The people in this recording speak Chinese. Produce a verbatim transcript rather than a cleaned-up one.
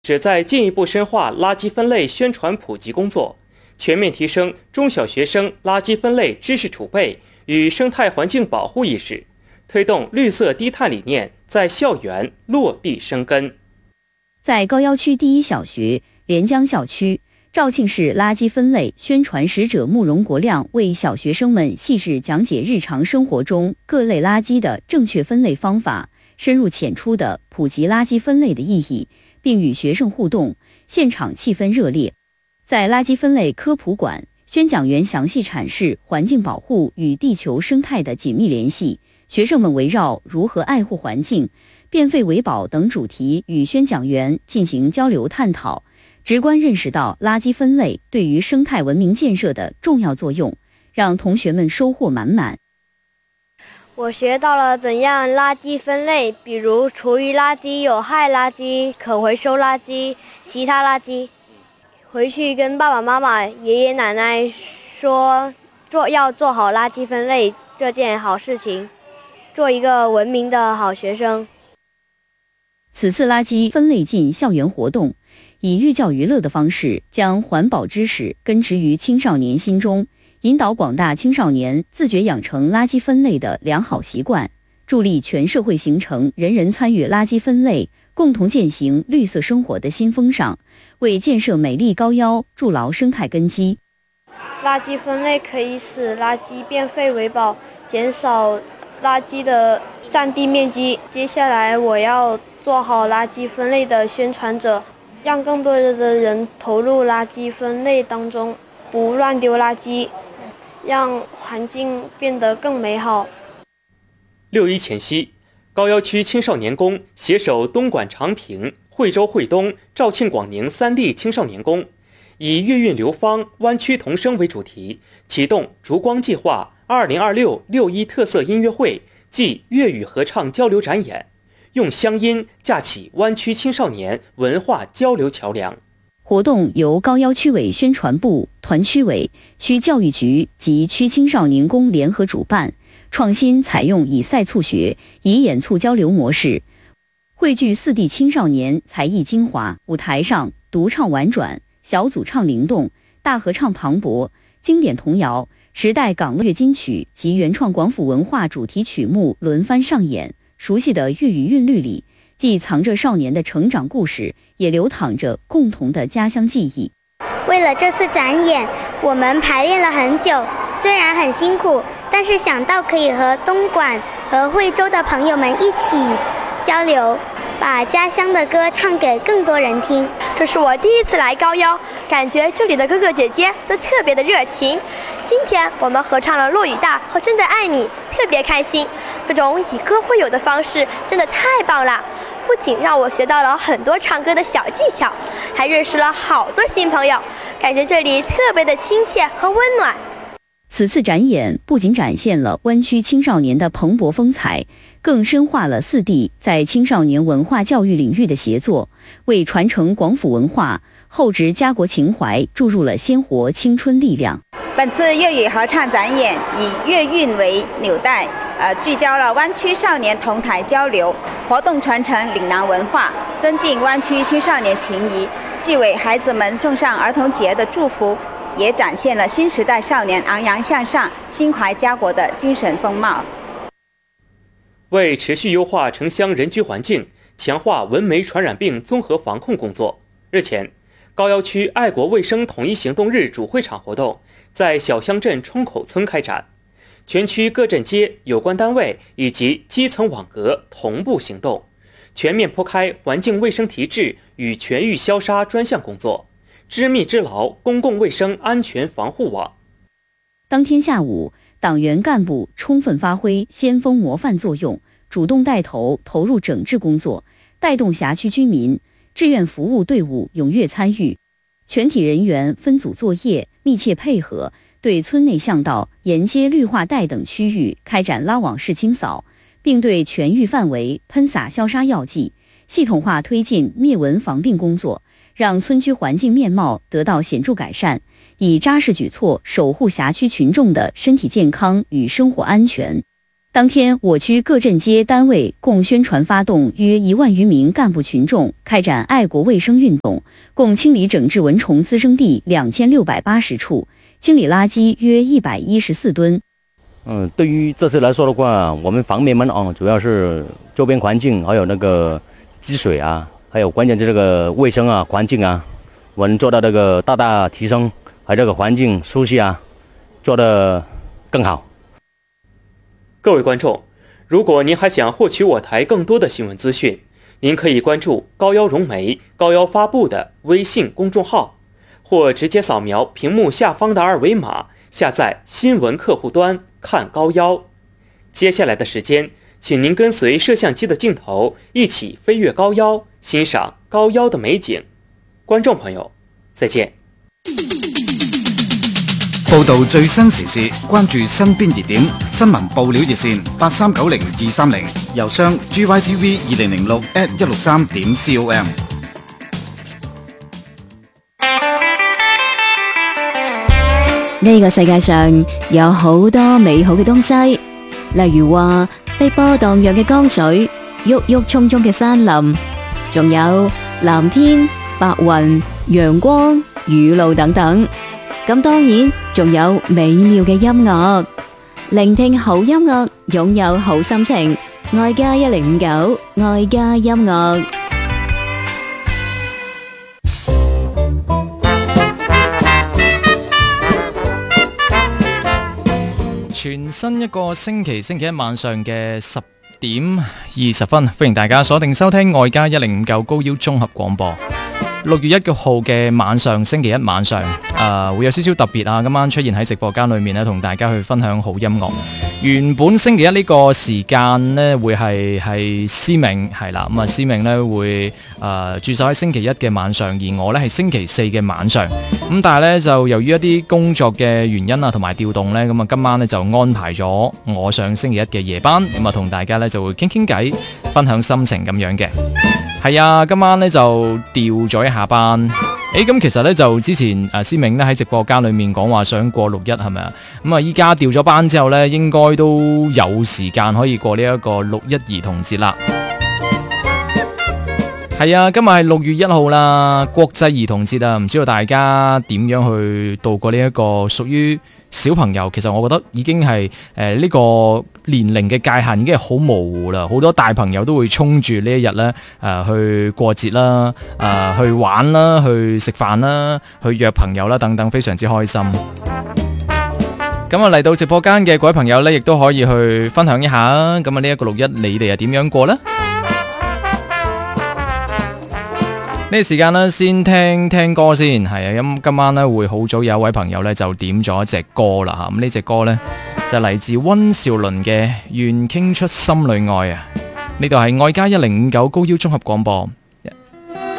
旨在进一步深化垃圾分类宣传普及工作，全面提升中小学生垃圾分类知识储备与生态环境保护意识，推动绿色低碳理念在校园落地生根。 在高要区第一小学连江校区，肇庆市垃圾分类宣传使者慕容国亮为小学生们细致讲解日常生活中各类垃圾的正确分类方法，深入浅出地普及垃圾分类的意义，并与学生互动，现场气氛热烈。在垃圾分类科普馆，宣讲员详细阐释环境保护与地球生态的紧密联系，学生们围绕如何爱护环境、变废为宝等主题与宣讲员进行交流探讨，直观认识到垃圾分类对于生态文明建设的重要作用，让同学们收获满满。 我学到了怎样垃圾分类，比如厨余垃圾、有害垃圾、可回收垃圾、其他垃圾。回去跟爸爸妈妈、爷爷奶奶说，做要做好垃圾分类这件好事情，做一个文明的好学生。 此次垃圾分类进校园活动，以寓教于乐的方式，将环保知识根植于青少年心中，引导广大青少年自觉养成垃圾分类的良好习惯，助力全社会形成人人参与垃圾分类、共同践行绿色生活的新风尚，为建设美丽高要筑牢生态根基。 垃圾分类可以使垃圾变废为宝，减少垃圾的占地面积。接下来我要做好垃圾分类的宣传者，让更多的人投入垃圾分类当中，不乱丢垃圾，让环境变得更美好。 六一前夕，高要区青少年宫携手东莞长平、惠州惠东、肇庆广宁三地青少年宫，以粤韵流芳、湾区同声为主题，启动烛光计划二零二六六一特色音乐会暨粤语合唱交流展演，用乡音架起湾区青少年文化交流桥梁。 活动由高要区委宣传部、团区委、区教育局及区青少年宫联合主办，创新采用以赛促学、以演促交流模式，汇聚四地青少年才艺精华，舞台上独唱婉转、小组唱灵动、大合唱磅礴，经典童谣、时代港乐金曲及原创广府文化主题曲目轮番上演。熟悉的粤语韵律里，既藏着少年的成长故事，也流淌着共同的家乡记忆。 为了这次展演，我们排练了很久，虽然很辛苦，但是想到可以和东莞和惠州的朋友们一起交流，把家乡的歌唱给更多人听。 这是我第一次来高要，感觉这里的哥哥姐姐都特别的热情。今天我们合唱了《落雨大》和《真的爱你》，特别开心。这种以歌会友的方式真的太棒了，不仅让我学到了很多唱歌的小技巧，还认识了好多新朋友，感觉这里特别的亲切和温暖。 此次展演不仅展现了湾区青少年的蓬勃风采，更深化了四地在青少年文化教育领域的协作，为传承广府文化、厚植家国情怀注入了鲜活青春力量。 本次粤语合唱展演以粤韵为纽带，呃，聚焦了湾区少年同台交流活动，传承岭南文化，增进湾区青少年情谊，既为孩子们送上儿童节的祝福，也展现了新时代少年昂扬向上、心怀家国的精神风貌。 为持续优化城乡人居环境，强化蚊媒传染病综合防控工作，日前，高要区爱国卫生统一行动日主会场活动在小乡镇冲口村开展，全区各镇街有关单位以及基层网格同步行动，全面铺开环境卫生提质与全域消杀专项工作，织密织牢公共卫生安全防护网。 当天下午，党员干部充分发挥先锋模范作用，主动带头投入整治工作，带动辖区居民、志愿服务队伍踊跃参与，全体人员分组作业，密切配合，对村内巷道、沿街绿化带等区域开展拉网式清扫，并对全域范围喷洒消杀药剂，系统化推进灭蚊防病工作，让村区环境面貌得到显著改善，以扎实举措守护辖区群众的身体健康与生活安全。 当天，我区各镇街单位共宣传发动约一万余名干部群众开展爱国卫生运动，共清理整治蚊虫滋生地两千六百八十处，清理垃圾约一百一十四吨。 嗯，对于这次来说的话，我们方面们啊，主要是周边环境，还有那个积水啊，还有关键是这个卫生啊、环境啊，我们做到这个大大提升，还有这个环境舒适啊，做得更好。 各位观众，如果您还想获取我台更多的新闻资讯，您可以关注高邀融媒高邀发布的微信公众号，或直接扫描屏幕下方的二维码，下载新闻客户端看高邀。接下来的时间，请您跟随摄像机的镜头一起飞越高邀，欣賞高邀的美景。觀眾朋友，再見。 報導最新時事，關注身邊熱點，新聞報料熱線八三九零二三零，郵箱 g y t v 二零零六 at 一六三點 com。 呢個世界上有好多美好嘅東西，例如話碧波蕩漾嘅江水、鬱鬱蔥蔥嘅山林，仲有藍天、白雲、陽光、雨露等等。咁當然仲有美妙嘅音樂，聆聽好音樂，擁有好心情。愛家一零五九，愛家音樂。 全新一個星期星期一晚上嘅十點二十分，歡迎大家鎖定收聽愛家一零五九高腰綜合廣播。六月一號嘅晚上，星期一晚上，誒、呃、會有少少特別啊！今晚出現喺直播間裏面咧，同大家去分享好音樂。原本星期一呢個時間呢，會係係思明係啦，咁啊思明呢會誒、呃、駐守喺星期一嘅晚上，而我呢係星期四嘅晚上。咁但係呢，就由於一啲工作嘅原因啊，同埋調動呢，咁啊今晚呢就安排咗我上星期一嘅夜班，咁啊同大家呢就會傾傾偈，分享心情咁樣嘅。係啊，今晚咧就調咗一下班。誒，咁其實咧就之前誒思明咧喺直播間裏面講話想過六一係咪啊？咁啊依家調咗班之後咧，應該都有時間可以過呢一個六一兒童節啦。係啊，今日係六月一號啦，國際兒童節啊，唔知道大家點樣去度過呢一個屬於小朋友，其實我覺得已經係誒呢個年齡嘅界限已經係好模糊啦，好多大朋友都會衝住呢一日咧誒去過節啦，誒、呃、去玩啦，去食飯啦，去約朋友啦等等，非常之開心。咁啊嚟到直播間嘅各位朋友咧，亦都可以去分享一下。咁啊呢一個六一你哋又點樣過呢？呢個時間呢，先聽聽歌先，係啊，咁今晚呢會好早有一位朋友呢就點咗一隻歌啦嚇，咁呢隻歌呢，就嚟自溫兆倫嘅《願傾出心裏愛》啊，呢度係愛家一零五九高腰綜合廣播，